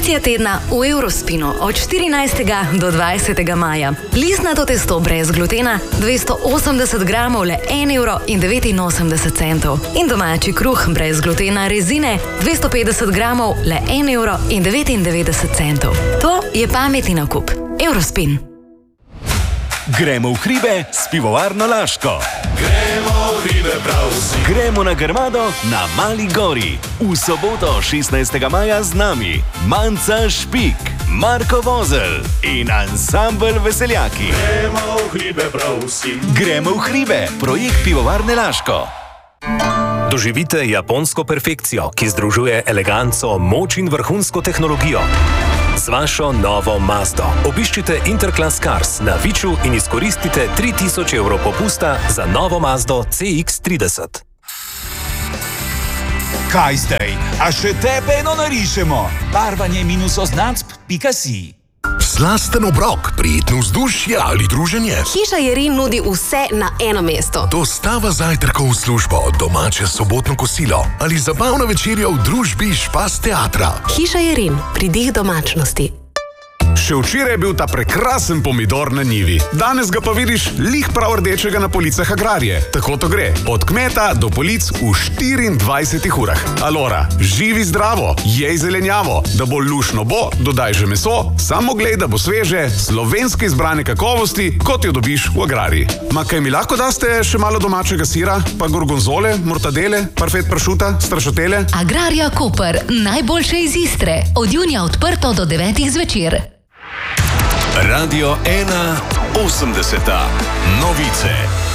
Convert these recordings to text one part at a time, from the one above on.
Akcija tedna v Eurospinu od 14. do 20. maja. Listnato testo brez glutena 280 gramov le 1,89 €. In domači kruh brez glutena rezine 250 gramov le 1,99 €. To je pametni nakup. Eurospin. Gremo v hribe s pivovarno Laško. Gremo v hribe prav vsi. Gremo na Grmado na Mali gori. V soboto 16. maja z nami Manca Špik, Marko Vozelj in ansambel Veseljaki. Gremo v hribe prav vsi. Gremo v hribe, projekt pivovarne Laško. Doživite japonsko perfekcijo, ki združuje eleganco, moč in vrhunsko tehnologijo. Z vašo novo Mazdo obiščite Interclass Cars na Viču in izkoristite 3000 € popusta za novo Mazdo CX-30. Kaj zdaj? A še tebe eno narišemo? Barvanje -oznacb.si. Slasten obrok, prijetno vzdušje ali druženje. Hiša Jerin nudi vse na eno mesto. Dostava zajtrkov v službo, domače sobotno kosilo ali zabavna večerja v družbi Špas teatra. Hiša Jerin, pridih domačnosti. Še včeraj je bil ta prekrasen pomidor na njivi. Danes ga pa vidiš lih prav rdečega na policah Agrarije. Tako to gre. Od kmeta do polic v 24 urah. Alora, živi zdravo, jej zelenjavo. Da bo lušno bo, dodaj že meso, samo glej, da bo sveže, slovenske izbrane kakovosti, kot jo dobiš v Agrariji. Ma kaj mi lahko daste še malo domačega sira, pa gorgonzole, mortadele, parfet pršuta, strašotele? Agrarija Koper, najboljše iz Istre. Od junija odprto do 9 zvečer. Radio 1 80. Novice.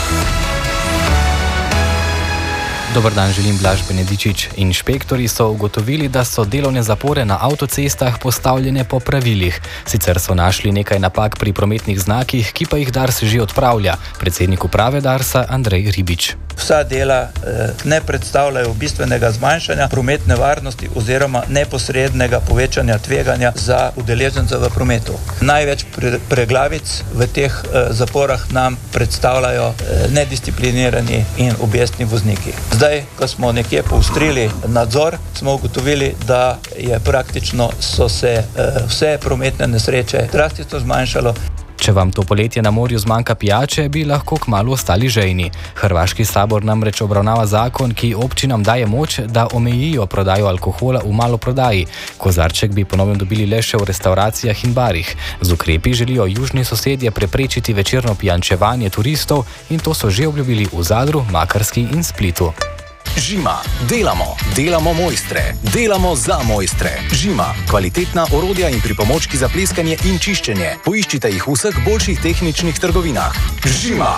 Dobar dan, želim Blaž Benedičič. Inšpektori so ugotovili, da so delovne zapore na avtocestah postavljene po pravilih. Sicer so našli nekaj napak pri prometnih znakih, ki pa jih Dars že odpravlja. Predsednik uprave Darsa Andrej Ribič. Vsa dela ne predstavljajo bistvenega zmanjšanja prometne varnosti oziroma neposrednega povečanja tveganja za udeležence v prometu. Največ preglavic v teh zaporah nam predstavljajo nedisciplinirani in objestni vozniki. Zdaj, ko smo nekje poostrili nadzor, smo ugotovili, da je praktično so se vse prometne nesreče drastično zmanjšalo. Če vam to poletje na morju zmanjka pijače, bi lahko kmalu ostali žejni. Hrvaški sabor namreč obravnava zakon, ki občinam daje moč, da omejijo prodajo alkohola v maloprodaji. Kozarček bi ponovno dobili le še v restauracijah in barih. Z ukrepi želijo južni sosedje preprečiti večerno pijančevanje turistov in to so že obljubili v Zadru, Makarski in Splitu. Žima. Delamo mojstre. Delamo za mojstre. Žima. Kvalitetna orodja in pripomočki za pleskanje in čiščenje. Poiščite jih v vseh boljših tehničnih trgovinah. Žima.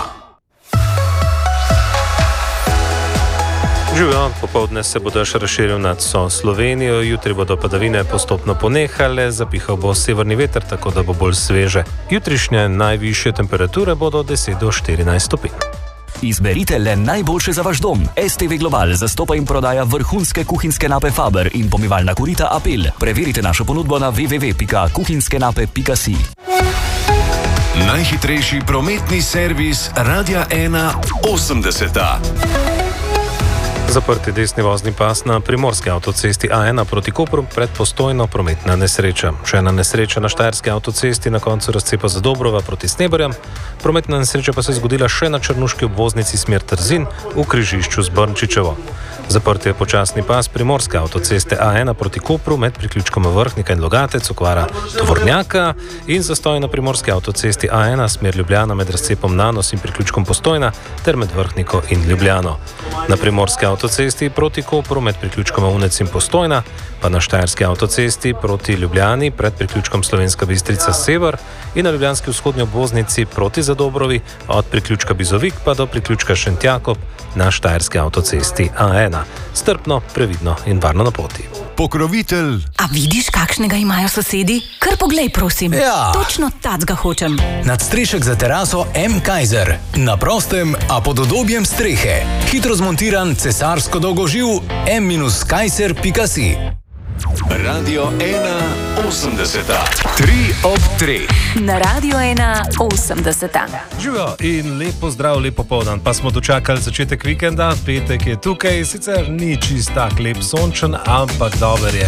Živijo, popoldne se bo dež razširil nad vso Slovenijo, jutri bodo padavine postopno ponehale, zapihal bo severni veter, tako da bo bolj sveže. Jutrišnje najvišje temperature bodo od 10 do 14 stopinj. Izberite le najboljše za vaš dom. STV Global zastopa in prodaja vrhunske kuhinjske nape Faber in pomivalna korita Apel. Preverite našo ponudbo na www.kuhinjskenape.si. Najhitrejši prometni servis Radia 1 80. Zaprti desni vozni pas na primorski avtocesti A1 proti Kopru pred Postojno prometna nesreča. Še ena nesreča na štajerski avtocesti na koncu razcepa Zadobrova proti Sneberjam. Prometna nesreča pa se je zgodila še na črnuški obvoznici smer Trzin v križišču z Brnčičevo. Zaprt je počasni pas primorske avtoceste A1 proti Kopru med priključkoma Vrhnika in Logatec, okvara tovornjaka in zastoj na primorski avtocesti A1 smer Ljubljana med razcepom Nanos in priključkom Postojna ter med Vrhniko in Ljubljano. Na primorski avtocesti proti Kopru med priključkoma Unec in Postojna, pa na štajerski avtocesti proti Ljubljani pred priključkom Slovenska Bistrica Sever in na ljubljanski vzhodnji obvoznici proti Zadobrovi od priključka Bizovik pa do priključka Šentjakob na štajerski avtocesti A1. Strpno, previdno in varno na poti. Pokrovitelj. A vidiš, kakšnega imajo sosedi? Kar poglej, prosim. Ja. Točno tacga hočem. Nadstrešek za teraso M. Kaiser. Na prostem, a pod udobjem strehe. Hitro zmontiran cesarsko dolgoživ m-kaiser.si. Radio 1 80. 3 ob 3. Na Radio 1 80. Živijo in lep pozdrav, lep popoldan. Pa smo dočakali začetek vikenda, petek je tukaj, sicer ni čist tak lep sončen, ampak dober je.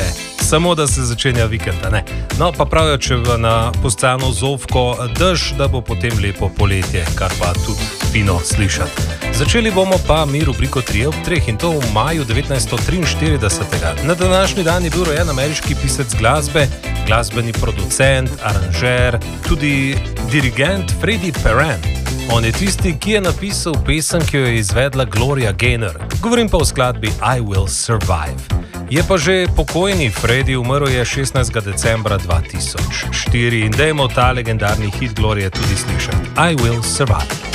samo da se začenja vikend, ne? No, pa pravijo, če na postanu zovko dež, da bo potem lepo poletje, kar pa tudi fino slišati. Začeli bomo pa mi rubriko 3 ob 3 in to v maju 1943. Na današnji dan je bil rojen ameriški pisec glasbe, glasbeni producent, aranžer, tudi dirigent Freddie Perren. On je tisti, ki je napisal pesem, ki jo je izvedla Gloria Gaynor. Govorim pa o skladbi I Will Survive. Je pa že pokojni Freddie, umrl je 16. decembra 2004 in dajmo ta legendarni hit Glorije tudi slišati. I Will Survive.